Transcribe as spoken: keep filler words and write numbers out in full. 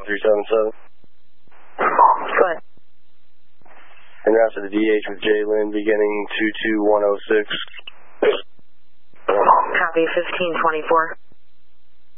three seven seven. Go ahead. En route to the D H with Jalen beginning two two one oh six. Copy, fifteen twenty-four.